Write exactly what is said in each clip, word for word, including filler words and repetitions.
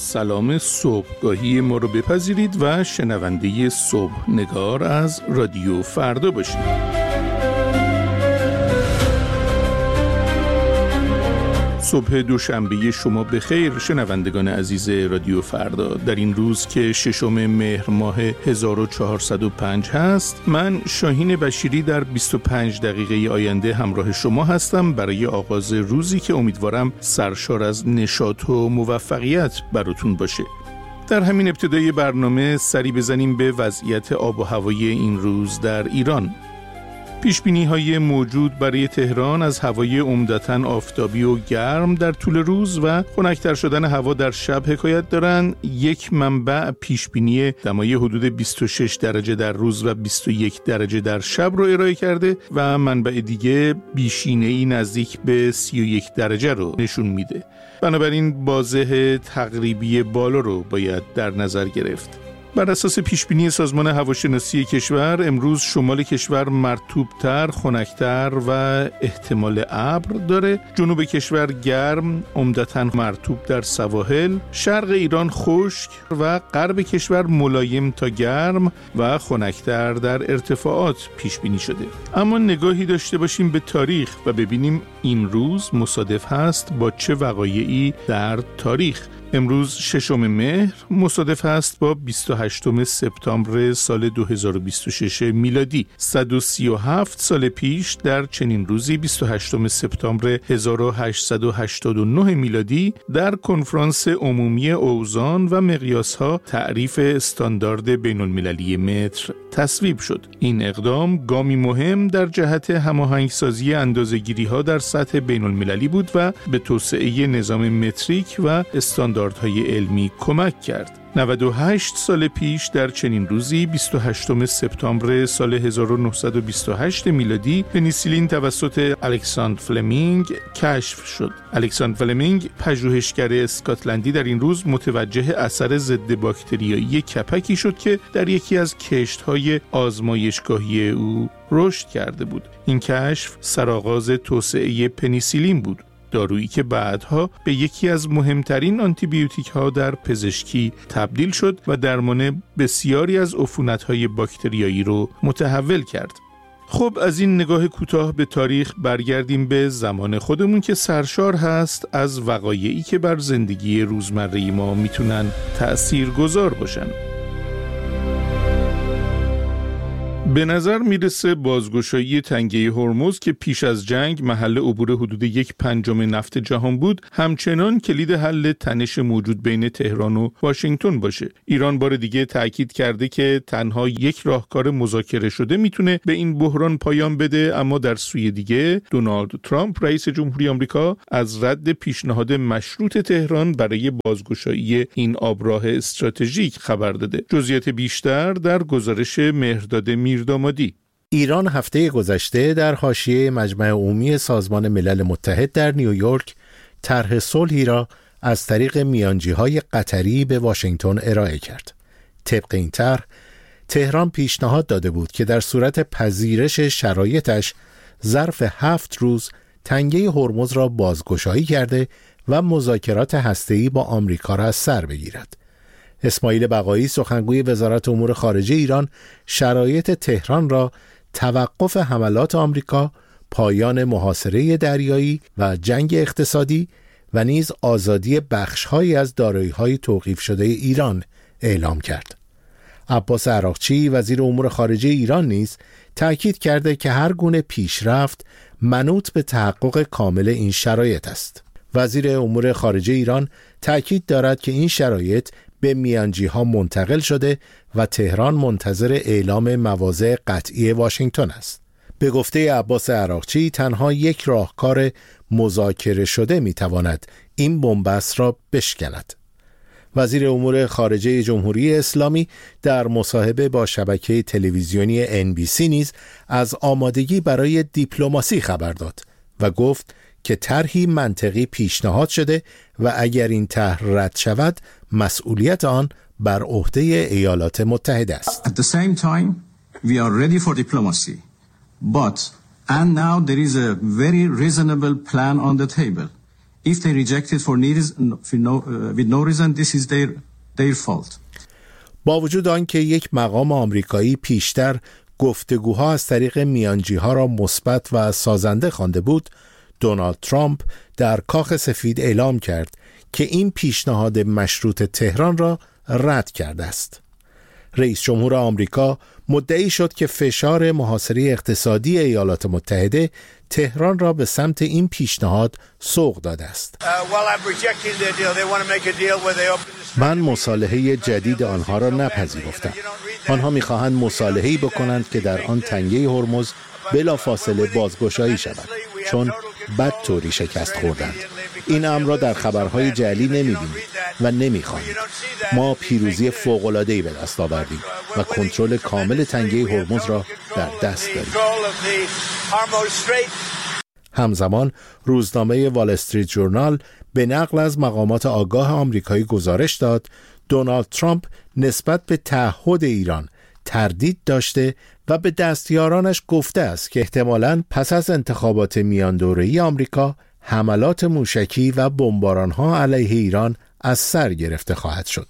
سلام صبحگاهی ما رو بپذیرید و شنونده صبح نگار از رادیو فردا باشید. صبح دوشنبه شما بخیر شنوندگان عزیز رادیو فردا. در این روز که ششم مهر ماه هزار و چهارصد و پنج هست، من شاهین بشیری در بیست و پنج دقیقه آینده همراه شما هستم برای آغاز روزی که امیدوارم سرشار از نشاط و موفقیت براتون باشه. در همین ابتدای برنامه سری بزنیم به وضعیت آب و هوای این روز در ایران. پیشبینی‌های موجود برای تهران از هوای عمدتاً آفتابی و گرم در طول روز و خنک‌تر شدن هوا در شب حکایت دارند. یک منبع پیشبینی دمای حدود بیست و شش درجه در روز و بیست و یک درجه در شب رو ارائه کرده و منبع دیگه بیشینه‌ای نزدیک به سی و یک درجه رو نشون میده. بنابراین بازه تقریبی بالا رو باید در نظر گرفت. بر اساس پیشبینی سازمان هواشناسی کشور، امروز شمال کشور مرطوب‌تر، خنک‌تر و احتمال ابر داره. جنوب کشور گرم، عمدتاً مرطوب در سواحل. شرق ایران خشک و غرب کشور ملایم تا گرم و خنک‌تر در ارتفاعات پیشبینی شده. اما نگاهی داشته باشیم به تاریخ و ببینیم این روز مصادف هست با چه وقایعی در تاریخ. امروز ششم مهر مصادف است با بیست و هشتم سپتامبر سال دو هزار و بیست و شش میلادی. صد و سی و هفت سال پیش در چنین روزی بیست و هشتم سپتامبر هزار و هشتصد و هشتاد و نه میلادی در کنفرانس عمومی اوزان و مقیاس‌ها تعریف استاندارد بین‌المللی متر تصویب شد. این اقدام گامی مهم در جهت هماهنگسازی اندازه‌گیری‌ها در سطح بین‌المللی بود و به توسعه نظام متریک و استانداردهای علمی کمک کرد. نود و هشت سال پیش در چنین روزی بیست و هشتم سپتامبر سال هزار و نهصد و بیست و هشت میلادی پنیسیلین توسط الکساندر فلمینگ کشف شد. الکساندر فلمینگ پژوهشگر اسکاتلندی در این روز متوجه اثر ضد باکتریایی کپکی شد که در یکی از کشت‌های آزمایشگاهی او رشد کرده بود. این کشف سرآغاز توسعه پنیسیلین بود، دارویی که بعدها به یکی از مهمترین آنتیبیوتیک ها در پزشکی تبدیل شد و درمان بسیاری از عفونت‌های باکتریایی رو متحول کرد. خب از این نگاه کوتاه به تاریخ برگردیم به زمان خودمون که سرشار هست از وقایعی که بر زندگی روزمره ما میتونن تأثیرگذار باشن. به نظر میرسه بازگشایی تنگه هرمز که پیش از جنگ محل عبور حدود یک پنجم نفت جهان بود، همچنان کلید حل تنش موجود بین تهران و واشنگتن باشه. ایران بار دیگه تأکید کرده که تنها یک راهکار مذاکره شده میتونه به این بحران پایان بده، اما در سوی دیگه دونالد ترامپ رئیس جمهوری آمریکا از رد پیشنهاد مشروط تهران برای بازگشایی این آبراه استراتژیک خبر داده. جزئیات بیشتر در گزارش مهرداد میردامادی. ایران هفته گذشته در حاشیه مجمع عمومی سازمان ملل متحد در نیویورک طرح صلحی را از طریق میانجی‌های قطری به واشنگتن ارائه کرد. طبق این طرح تهران پیشنهاد داده بود که در صورت پذیرش شرایطش ظرف هفت روز تنگه هرمز را بازگشایی کرده و مذاکرات هسته‌ای با آمریکا را از سر بگیرد. اسماعیل بقایی سخنگوی وزارت امور خارجه ایران شرایط تهران را توقف حملات آمریکا، پایان محاصره دریایی و جنگ اقتصادی و نیز آزادی بخش‌هایی از دارایی‌های توقیف شده ایران اعلام کرد. عباس عراقچی وزیر امور خارجه ایران نیز تأکید کرده که هر گونه پیشرفت منوط به تحقق کامل این شرایط است. وزیر امور خارجه ایران تأکید دارد که این شرایط به میانجی ها منتقل شده و تهران منتظر اعلام مواضع قطعی واشنگتن است. به گفته عباس عراقچی تنها یک راهکار مذاکره شده میتواند این بنبست را بشکند. وزیر امور خارجه جمهوری اسلامی در مصاحبه با شبکه تلویزیونی ان بی سی نیز از آمادگی برای دیپلماسی خبر داد و گفت که طرحی منطقی پیشنهاد شده و اگر این طرح رد شود مسئولیت آن بر عهده ایالات متحده است. At the same time we are ready for diplomacy but and now there is a very reasonable plan on the table If they reject it for no, with no reason, this is their, their fault. با وجود آنکه یک مقام آمریکایی پیشتر گفتگوها از طریق میانجی‌ها را مثبت و سازنده خوانده بود، دونالد ترامپ در کاخ سفید اعلام کرد که این پیشنهاد مشروط تهران را رد کرده است. رئیس جمهور آمریکا مدعی شد که فشار محاصره اقتصادی ایالات متحده تهران را به سمت این پیشنهاد سوق داده است. من مصالحه جدید آنها را نپذیرفتم. آنها می‌خواهند مصالحه‌ای بکنند که در آن تنگه هرمز بلافاصله بازگشایی شود، چون بد طوری شکست خوردند. این امر را در خبرهای جعلی نمی‌بینید و نمی‌خوانید. ما پیروزی فوق‌العاده‌ای به دست آوردیم و کنترل کامل تنگه هرمز را در دست داریم. همزمان روزنامه وال استریت جورنال به نقل از مقامات آگاه آمریکایی گزارش داد دونالد ترامپ نسبت به تعهد ایران تردید داشته و به دستیارانش گفته است که احتمالاً پس از انتخابات میان دوره‌ای آمریکا حملات موشکی و بمباران‌ها علیه ایران از سر گرفته خواهد شد.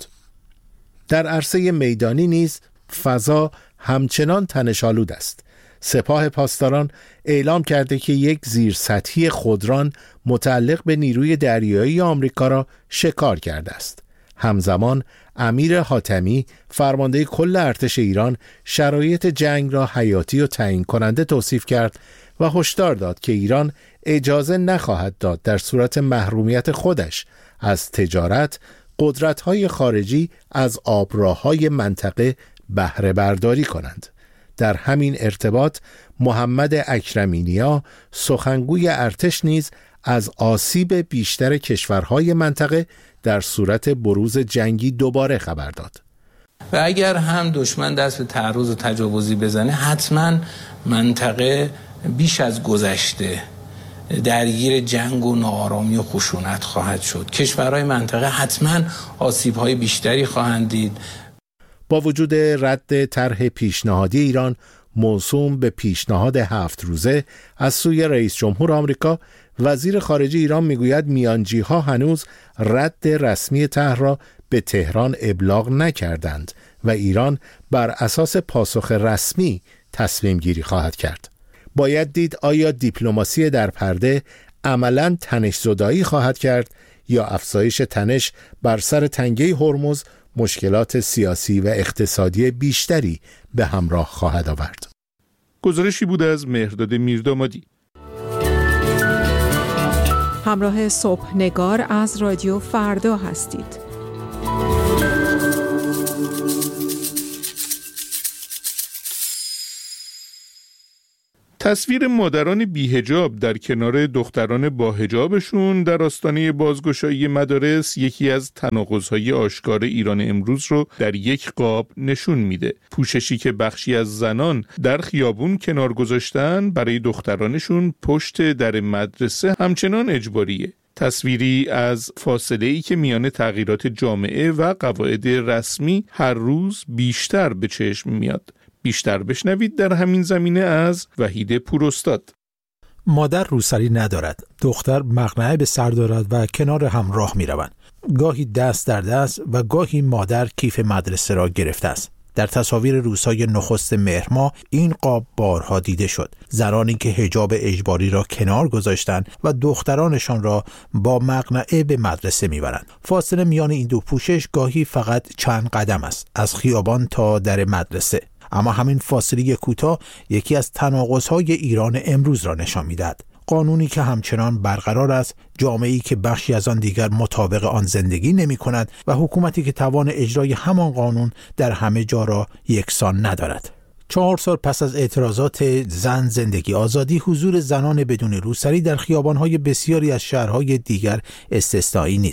در عرصه میدانی نیز فضا همچنان تنش‌آلود است. سپاه پاسداران اعلام کرده که یک زیرسطحی خودران متعلق به نیروی دریایی آمریکا را شکار کرده است. همزمان امیر حاتمی فرمانده کل ارتش ایران شرایط جنگ را حیاتی و تعیین کننده توصیف کرد و هشدار داد که ایران اجازه نخواهد داد در صورت محرومیت خودش از تجارت قدرت‌های خارجی از آبراه‌های منطقه بهره برداری کنند. در همین ارتباط محمد اکرمینیا سخنگوی ارتش نیز از آسیب بیشتر کشورهای منطقه در صورت بروز جنگی دوباره خبر داد. و اگر هم دشمن دست به تعرض و تجاوزی بزنه، حتما منطقه بیش از گذشته درگیر جنگ و ناآرامی و خشونت خواهد شد. کشورهای منطقه حتما آسیب‌های بیشتری خواهند دید. با وجود رد طرح پیشنهادی ایران موسوم به پیشنهاد هفت روزه از سوی رئیس جمهور آمریکا، وزیر خارجه ایران میگوید میانجی‌ها هنوز رد رسمی طرح را به تهران ابلاغ نکردند و ایران بر اساس پاسخ رسمی تصمیم گیری خواهد کرد. باید دید آیا دیپلماسی در پرده عملاً تنش زدایی خواهد کرد یا افزایش تنش بر سر تنگه هرمز مشکلات سیاسی و اقتصادی بیشتری به همراه خواهد آورد. گزارشی بود از مهرداد میردامادی. همراه صبح نگار از رادیو فردا هستید. تصویر مادران بی‌حجاب در کنار دختران با حجابشون در آستانه بازگشایی مدارس یکی از تناقض‌های آشکار ایران امروز رو در یک قاب نشون میده. پوششی که بخشی از زنان در خیابون کنار گذاشتن برای دخترانشون پشت در مدرسه همچنان اجباریه. تصویری از فاصله‌ای که میان تغییرات جامعه و قواعد رسمی هر روز بیشتر به چشم میاد. بیشتر بشنوید در همین زمینه از وحید پوراستاد. مادر روسری ندارد، دختر مقنعه به سر دارد و کنار هم راه می روند. گاهی دست در دست و گاهی مادر کیف مدرسه را گرفته است. در تصاویر روزهای نخست مهر ماه این قاب بارها دیده شد. زنانی که حجاب اجباری را کنار گذاشتند و دخترانشان را با مقنعه به مدرسه میبرند. فاصله میان این دو پوشش گاهی فقط چند قدم است، از خیابان تا در مدرسه. اما همین فاصله کوتاه یکی از تناقض‌های ایران امروز را نشان می‌دهد. قانونی که همچنان برقرار است، جامعه‌ای که بخشی از آن دیگر مطابق آن زندگی نمی‌کند و حکومتی که توان اجرای همان قانون در همه جا را یکسان ندارد. چهار سال پس از اعتراضات زن زندگی آزادی، حضور زنان بدون روسری در خیابان‌های بسیاری از شهرهای دیگر استثنایی نیست.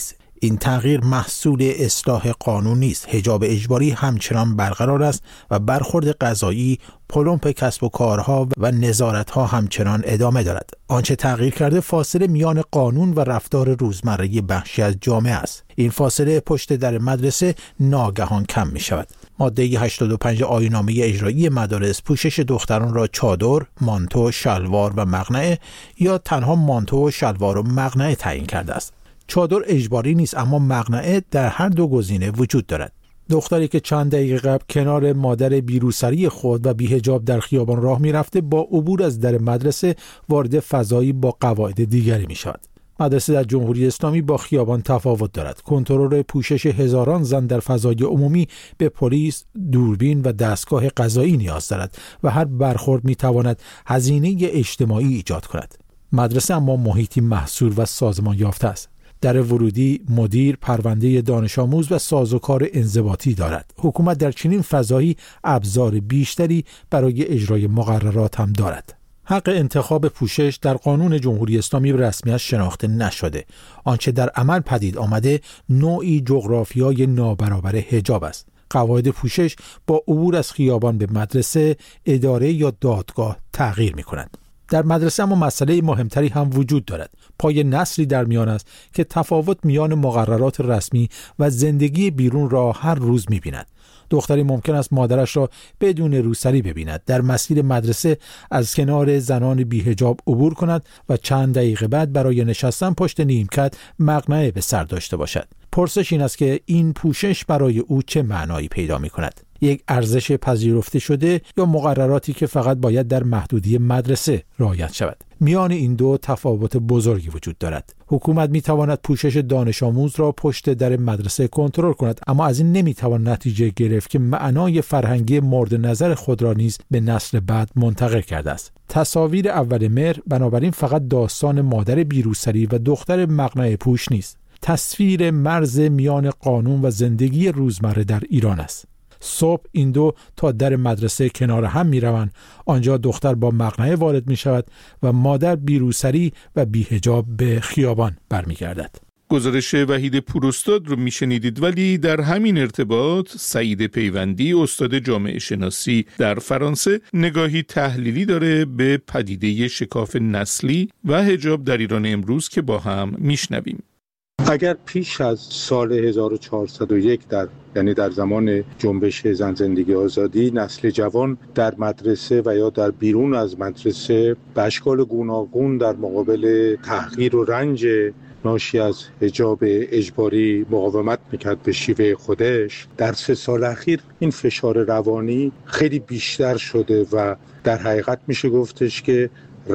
این تغییر محصول اصلاح قانون نیست. حجاب اجباری همچنان برقرار است و برخورد قضایی، پلمپ کسب و کارها و نظارت‌ها همچنان ادامه دارد. آنچه تغییر کرده فاصله میان قانون و رفتار روزمره بخشی از جامعه است. این فاصله پشت در مدرسه ناگهان کم می شود. ماده هشتاد و پنج آیین‌نامه اجرایی مدارس پوشش دختران را چادر، مانتو، شلوار و مقنعه یا تنها مانتو و شلوار و مقنعه تعیین کرده است. چادر اجباری نیست، اما مقنعه در هر دو گزینه وجود دارد. دختری که چند دقیقه قبل کنار مادر بیروسری خود و بی‌حجاب در خیابان راه می‌رفته، با عبور از در مدرسه وارد فضایی با قواعد دیگری می‌شود. مدرسه در جمهوری اسلامی با خیابان تفاوت دارد. کنترل پوشش هزاران زن در فضای عمومی به پلیس، دوربین و دستگاه قضایی نیاز دارد و هر برخورد می‌تواند هزینه اجتماعی ایجاد کند. مدرسه اما محیطی محصور و سازمان یافته است. در ورودی، مدیر، پرونده دانش آموز و سازوکار انضباطی دارد. حکومت در چنین فضایی ابزار بیشتری برای اجرای مقررات هم دارد. حق انتخاب پوشش در قانون جمهوری اسلامی به رسمیت شناخته نشده. آنچه در عمل پدید آمده نوعی جغرافیای نابرابر حجاب است. قواعد پوشش با عبور از خیابان به مدرسه، اداره یا دادگاه تغییر می کنند. در مدرسه اما مسئله مهمتری هم وجود دارد. پای نسلی در میان است که تفاوت میان مقررات رسمی و زندگی بیرون را هر روز می‌بیند. دختری ممکن است مادرش را بدون روسری ببیند، در مسیر مدرسه از کنار زنان بی‌حجاب عبور کند و چند دقیقه بعد برای نشستن پشت نیمکت مقنعه به سر داشته باشد. پرسش این است که این پوشش برای او چه معنایی پیدا می‌کند؟ یک ارزش پذیرفته شده یا مقرراتی که فقط باید در محدودی مدرسه رعایت شود؟ میان این دو تفاوت بزرگی وجود دارد. حکومت میتواند پوشش دانش آموز را پشت در مدرسه کنترل کند، اما از این نمیتوان نتیجه گرفت که معنای فرهنگی مورد نظر خود را نیز به نسل بعد منتقل کرده است. تصاویر اول مهر بنابراین فقط داستان مادر بیروسری و دختر مقنعه پوش نیست. تصویر مرز میان قانون و زندگی روزمره در ایران است. صبح این دو تا در مدرسه کنار هم می روند. آنجا دختر با مقنعه وارد می شود و مادر بیروسری و بی‌حجاب به خیابان برمی گردد. گزارش وحید پوراستاد رو میشنیدید. ولی در همین ارتباط سعید پیوندی، استاد جامعه شناسی در فرانسه، نگاهی تحلیلی داره به پدیده شکاف نسلی و حجاب در ایران امروز که با هم میشنویم. اگر پیش از سال هزار و چهارصد و یک در یعنی در زمان جنبش زن زندگی آزادی، نسل جوان در مدرسه و یا در بیرون از مدرسه به اشکال گوناگون در مقابل تحقیر و رنج ناشی از حجاب اجباری مقاومت میکرد به شیوه خودش، در سه سال اخیر این فشار روانی خیلی بیشتر شده و در حقیقت میشه گفتش که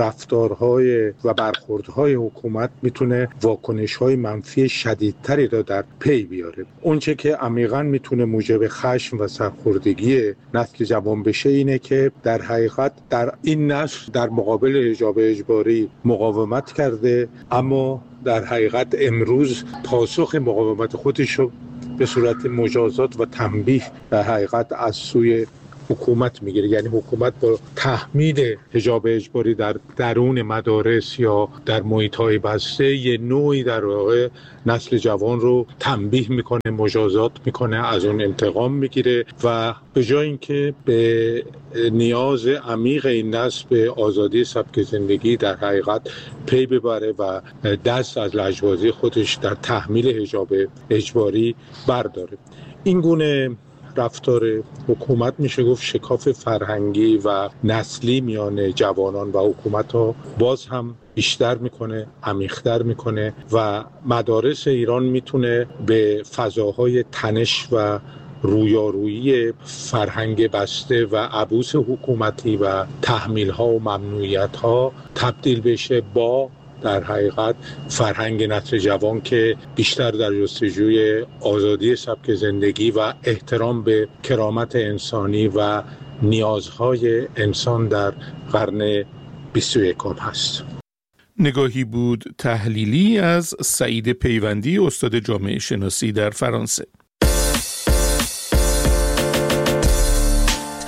رفتارهای و برخوردهای حکومت میتونه واکنشهای منفی شدیدتری را در پی بیاره. اونچه که عمیقاً میتونه موجب خشم و سرخوردگی نسل جوان بشه اینه که در حقیقت در این نسل در مقابل حجاب اجباری مقاومت کرده، اما در حقیقت امروز پاسخ مقاومت خودش رو به صورت مجازات و تنبیه در حقیقت از سوی حکومت میگیره. یعنی حکومت با تحمیل حجاب اجباری در درون مدارس یا در محیط‌های بسته یه نوعی در واقع نسل جوان رو تنبیه میکنه، مجازات میکنه، از اون انتقام میگیره و به جای اینکه به نیاز عمیق این نسل به آزادی سبک زندگی در حقیقت پی ببره و دست از لجبازی خودش در تحمیل حجاب اجباری برداره. این گونه رفتار حکومت میشه گفت شکاف فرهنگی و نسلی میان جوانان و حکومت ها باز هم بیشتر میکنه، عمیق‌تر میکنه و مدارس ایران میتونه به فضاهای تنش و رویارویی فرهنگ بسته و عبوس حکومتی و تحمیل‌ها و ممنوعیت‌ها تبدیل بشه با در حقیقت فرهنگ نسل جوان که بیشتر در جستجوی آزادی سبک زندگی و احترام به کرامت انسانی و نیازهای انسان در قرن بیست و یکم هست. نگاهی بود تحلیلی از سعید پیوندی، استاد جامعه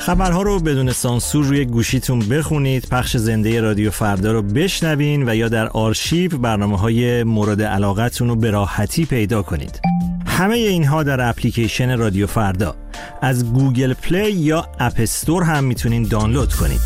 خبرها رو بدون سانسور روی گوشیتون بخونید، پخش زنده رادیو فردا رو بشنوین و یا در آرشیو برنامه‌های مورد علاقتون رو به راحتی پیدا کنید. همه اینها در اپلیکیشن رادیو فردا از گوگل پلی یا اپ استور هم میتونین دانلود کنید.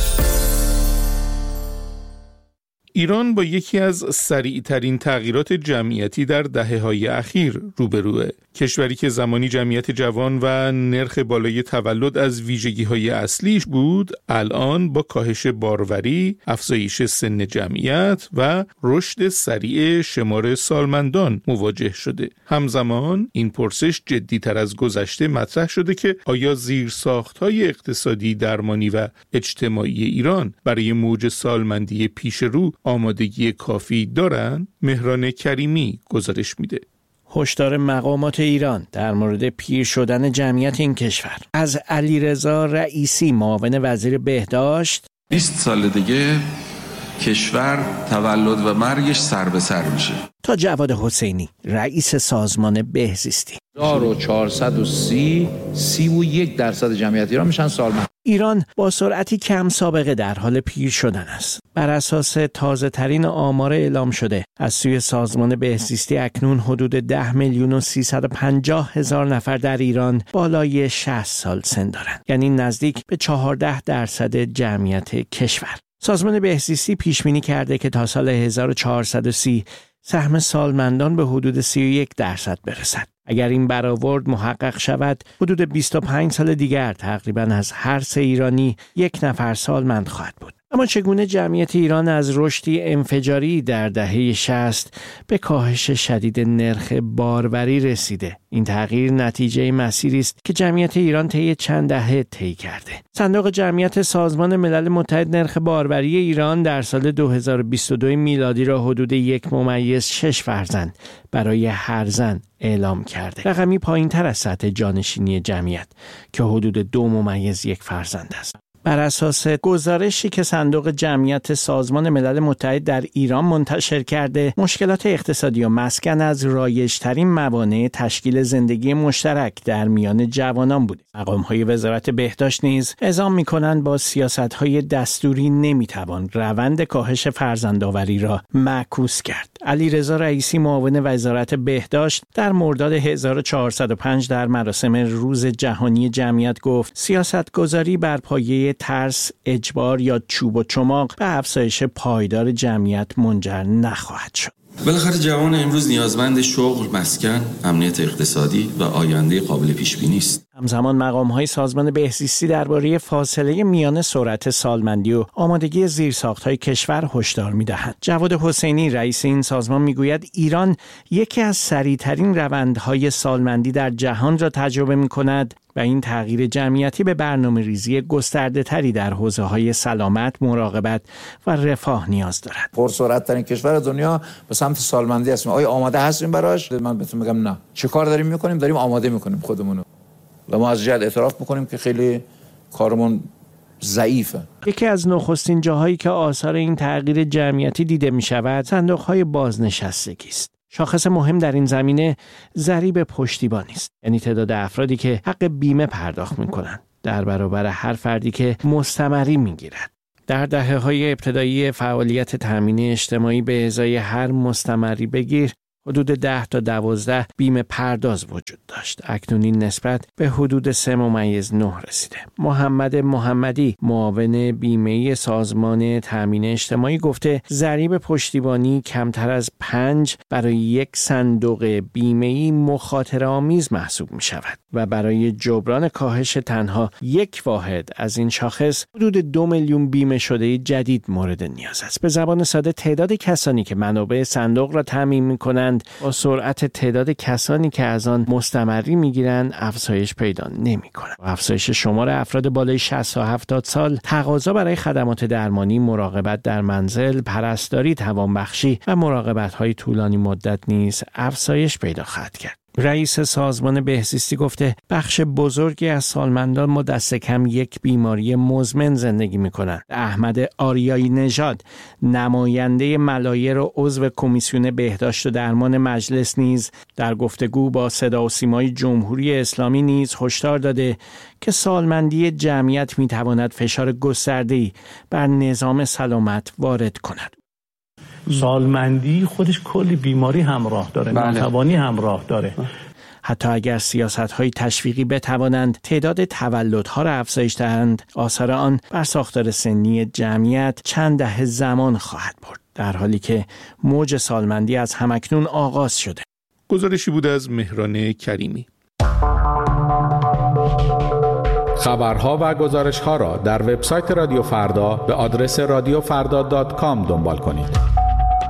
ایران با یکی از سریع‌ترین تغییرات جمعیتی در دهه‌های اخیر روبروه. کشوری که زمانی جمعیت جوان و نرخ بالای تولد از ویژگی‌های اصلیش بود، الان با کاهش باروری، افزایش سن جمعیت و رشد سریع شمار سالمندان مواجه شده. همزمان این پرسش جدی‌تر از گذشته مطرح شده که آیا زیرساخت‌های اقتصادی، درمانی و اجتماعی ایران برای موج سالمندی پیش رو آمادگی کافی دارند؟ مهران کریمی گزارش میده. هشدار مقامات ایران در مورد پیر شدن جمعیت این کشور از علیرضا رئیسی، معاون وزیر بهداشت. بیست سال دیگه کشور تولد و مرگش سر به سر میشه. تا جواد حسینی، رئیس سازمان بهزیستی. هزار و چهارصد و سی، سی و یک درصد جمعیت ایران میشن سالمند. ایران با سرعتی کم سابقه در حال پیر شدن است. بر اساس تازه ترین آمار اعلام شده از سوی سازمان بهزیستی، اکنون حدود ده میلیون و سیصد و پنجاه هزار نفر در ایران بالای شصت سال سن دارند، یعنی نزدیک به چهارده درصد جمعیت کشور. سازمان بهزیستی پیش بینی کرده که تا سال هزار و چهارصد و سی سهم سالمندان به حدود سی و یک درصد برسد. اگر این برآورد محقق شود، حدود بیست و پنج سال دیگر تقریباً از هر سه ایرانی یک نفر سالمند خواهد بود. اما چگونه جمعیت ایران از رشدی انفجاری در دهه شصت به کاهش شدید نرخ باروری رسیده؟ این تغییر نتیجه مسیری است که جمعیت ایران طی چند دهه طی کرده. صندوق جمعیت سازمان ملل متحد نرخ باروری ایران در سال دو هزار و بیست و دو میلادی را حدود یک ممیز شش فرزند برای هر زن اعلام کرده. رقمی پایین تر از سطح جانشینی جمعیت که حدود دو ممیز یک فرزند است. بر اساس گزارشی که صندوق جمعیت سازمان ملل متحد در ایران منتشر کرده، مشکلات اقتصادی و مسکن از رایج‌ترین موانع تشکیل زندگی مشترک در میان جوانان بوده. مقام‌های وزارت بهداشت نیز اعلام می‌کنند با سیاست‌های دستوری نمی‌توان روند کاهش فرزندآوری را معکوس کرد. علیرضا رئیسی، معاون وزارت بهداشت، در مرداد هزار و چهارصد و پنج در مراسم روز جهانی جمعیت گفت: سیاست‌گذاری بر پایه ترس، اجبار یا چوب و چماق به افزایش پایدار جمعیت منجر نخواهد شد. بالاخره جوان امروز نیازمند شغل، مسکن، امنیت اقتصادی و آینده قابل پیش بینی است. همزمان مقام‌های سازمان بهزیستی درباره فاصله میان سرعت سالمندی و آمادگی زیرساخت‌های کشور هشدار می‌دهند. جواد حسینی، رئیس این سازمان، می‌گوید ایران یکی از سریع‌ترین روندهای سالمندی در جهان را تجربه می‌کند و این تغییر جمعیتی به برنامه‌ریزی گسترده‌تری در حوزه‌های سلامت، مراقبت و رفاه نیاز دارد. پرسرعت‌ترین کشور دنیا به سمت سالمندی هستیم. آیا آماده هستیم براش؟ من بهتون میگم نه. چه کار داریم می‌کنیم؟ داریم آماده می‌کنیم خودمون. و ما از جهت اعتراف میکنیم که خیلی کارمون ضعیفه. یکی از نخستین جاهایی که آثار این تغییر جمعیتی دیده می شود صندوق‌های بازنشستگی است. شاخص مهم در این زمینه ضریب پشتیبانی است، یعنی تعداد افرادی که حق بیمه پرداخت می کنند در برابر هر فردی که مستمری می گیرد. در دهه‌های ابتدایی فعالیت تامین اجتماعی به ازای هر مستمری بگیر حدود ده تا دوازده بیمه پرداز وجود داشت. اکنون این نسبت به حدود سه ممیز نه رسیده. محمد محمدی، معاون بیمه سازمان تامین اجتماعی، گفته ضریب پشتیبانی کمتر از پنج برای یک صندوق بیمه‌ای مخاطره‌آمیز محسوب می شود و برای جبران کاهش تنها یک واحد از این شاخص حدود دو میلیون بیمه شده جدید مورد نیاز است. به زبان ساده، تعداد کسانی که منابع صندوق را تامین می کنند با سرعت تعداد کسانی که از آن مستمری میگیرند افزایش پیدا نمی کنند. افزایش شمار افراد بالای شصت تا هفتاد سال، تقاضا برای خدمات درمانی، مراقبت در منزل، پرستاری، توانبخشی و مراقبت‌های طولانی مدت نیز افزایش پیدا خواهد کرد. رئیس سازمان بهزیستی گفته بخش بزرگی از سالمندان ما دست کم یک بیماری مزمن زندگی می‌کنند. احمد آریایی نژاد نماینده ملایر و عضو کمیسیون بهداشت و درمان مجلس نیز در گفتگو با صدا و سیمای جمهوری اسلامی نیز هشدار داده که سالمندی جمعیت می‌تواند فشار گسترده‌ای بر نظام سلامت وارد کند. سالمندی خودش کلی بیماری همراه داره، ناتوانی همراه داره. حتی اگر سیاست‌های تشویقی بتوانند تعداد تولدها را افزایش دهند، آثار آن بر ساختار سنی جمعیت چند دهه زمان خواهد برد، در حالی که موج سالمندی از همکنون آغاز شده. گزارشی بود از مهران کریمی. خبرها و گزارش‌ها را در وبسایت رادیو فردا به آدرس رادیو فردا دات کام دنبال کنید.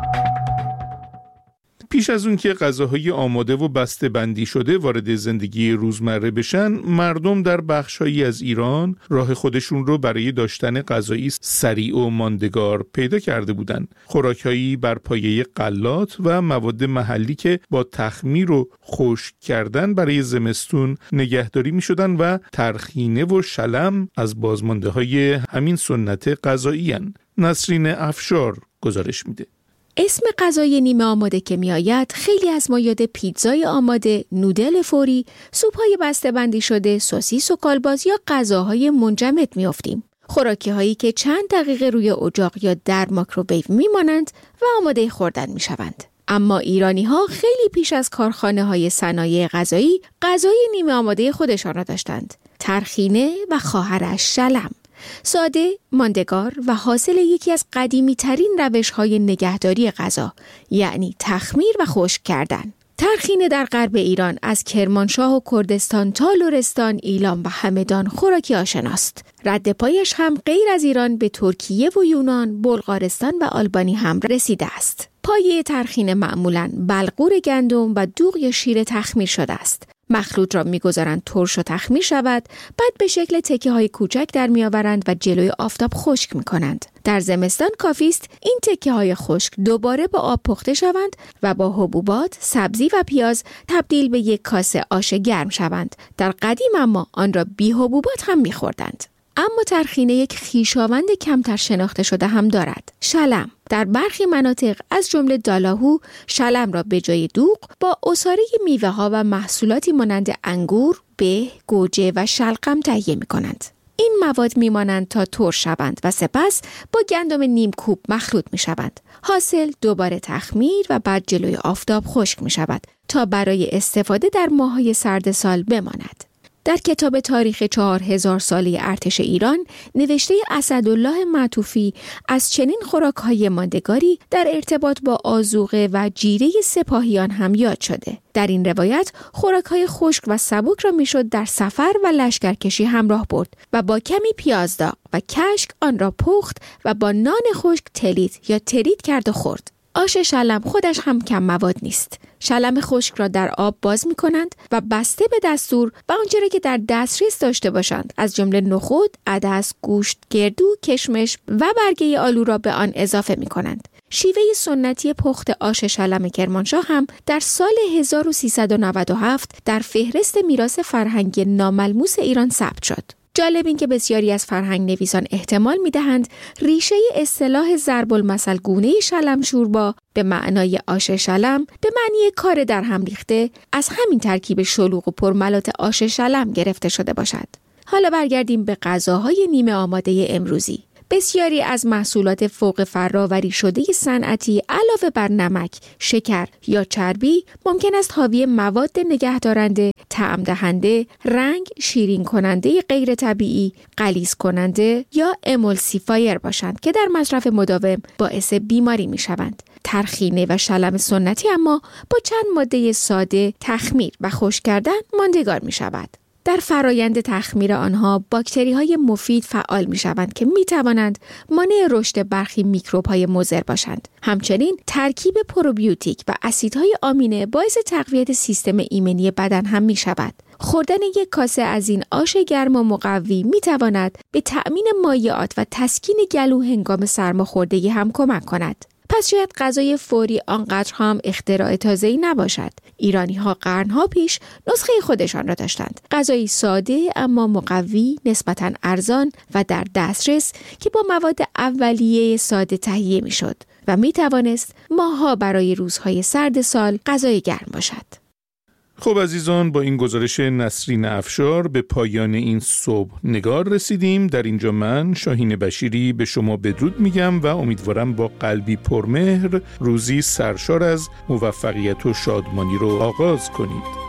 پیش از اون که غذاهای آماده و بسته بندی شده وارد زندگی روزمره بشن، مردم در بخش‌هایی از ایران راه خودشون رو برای داشتن غذایی سریع و ماندگار پیدا کرده بودن. خوراک‌هایی بر پایه غلات و مواد محلی که با تخمیر و خشک کردن برای زمستون نگهداری می‌شدن و ترخینه و شلم از بازمانده‌های همین سنت غذایی هستند. نسرین افشار گزارش میده. اسم غذای نیمه آماده که میآید خیلی از ما یاد پیتزای آماده، نودل فوری، سوپ‌های بسته‌بندی شده، سوسیس و کالباس یا غذاهای منجمد میافتیم. خوراکی هایی که چند دقیقه روی اجاق یا در مایکروویو میمانند و آماده خوردن میشوند. اما ایرانی ها خیلی پیش از کارخانه های صنایع غذایی غذای نیمه آماده خودشان را داشتند. ترخینه و خواهرش شلم. ساده، ماندگار و حاصل یکی از قدیمی ترین روش های نگهداری غذا، یعنی تخمیر و خشک کردن. ترخینه در غرب ایران از کرمانشاه و کردستان تا لرستان، ایلام و همدان خوراکی آشناست. رد پایش هم غیر از ایران به ترکیه و یونان، بلغارستان و آلبانی هم رسیده است. پایه ترخینه معمولاً بلغور گندم و دوغ یا شیر تخمیر شده است. مخلوط را می‌گذارند ترش و تخمیر شود، بعد به شکل تکه‌های کوچک در می‌آورند و جلوی آفتاب خشک می‌کنند. در زمستان کافی است این تکه‌های خشک دوباره با آب پخته شوند و با حبوبات، سبزی و پیاز تبدیل به یک کاسه آش گرم شوند. در قدیم اما آن را بی حبوبات هم می‌خوردند. اما ترخینه یک خویشاوند کمتر شناخته شده هم دارد. شلم. در برخی مناطق از جمله دالاهو شلم را به جای دوغ با عصاره میوه ها و محصولاتی مانند انگور، به، گوجه و شلغم تهیه می کنند. این مواد می مانند تا ترش شوند و سپس با گندم نیم کوب مخلوط می شوند. حاصل دوباره تخمیر و بعد جلوی آفتاب خشک می شود تا برای استفاده در ماه‌های سرد سال بماند. در کتاب تاریخ چهار هزار ساله ارتش ایران نوشته اسدالله معطوفی از چنین خوراک‌های ماندگاری در ارتباط با آذوقه و جیره سپاهیان هم یاد شده. در این روایت خوراک‌های خشک و سبک را میشد در سفر و لشکرکشی همراه برد و با کمی پیاز داغ و کشک آن را پخت و با نان خشک تلیت یا ترید کرد و خورد. آش شلم خودش هم کم مواد نیست. شلم خشک را در آب باز می کنند و بسته به دستور و آنچه را که در دسترس داشته باشند از جمله نخود، عدس، گوشت، گردو، کشمش و برگه آلو را به آن اضافه می کنند. شیوه سنتی پخت آش شلم کرمانشاه هم در سال هزار و سیصد و نود و هفت در فهرست میراث فرهنگی ناملموس ایران ثبت شد. جالب این که بسیاری از فرهنگ نویسان احتمال می‌دهند ریشه اصطلاح ضرب المثل گونه شلم شوربا به معنای آش شلم به معنی کار در هم ریخته از همین ترکیب شلوغ و پرملات آش شلم گرفته شده باشد. حالا برگردیم به غذاهای نیمه آماده امروزی. بسیاری از محصولات فوق فراوری شده صنعتی علاوه بر نمک، شکر یا چربی ممکن است حاوی مواد نگهدارنده، طعم دهنده، رنگ شیرین کننده غیر طبیعی، غلیظ کننده یا امولسیفایر باشند که در مصرف مداوم باعث بیماری می شوند. ترخینه و شلم سنتی اما با چند ماده ساده تخمیر و خشک کردن ماندگار می شود. در فرایند تخمیر آنها باکتری‌های مفید فعال می‌شوند که می‌توانند مانع رشد برخی میکروب‌های مضر باشند. همچنین ترکیب پروبیوتیک و اسیدهای آمینه باعث تقویت سیستم ایمنی بدن هم می‌شود. خوردن یک کاسه از این آش گرم و مقوی می‌تواند به تأمین مایعات و تسکین گلو هنگام سرماخوردگی هم کمک کند. پس شاید غذای فوری آنقدر هم اختراع تازه‌ای نباشد. ایرانی‌ها قرن‌ها پیش نسخه خودشان را داشتند. غذایی ساده اما مقوی، نسبتاً ارزان و در دسترس که با مواد اولیه ساده تهیه می‌شد و می‌توانست ماه‌ها برای روزهای سرد سال غذای گرم باشد. خب عزیزان، با این گزارش نسرین افشار به پایان این صبح نگار رسیدیم. در اینجا من شاهین بشیری به شما بدرود میگم و امیدوارم با قلبی پرمهر روزی سرشار از موفقیت و شادمانی رو آغاز کنید.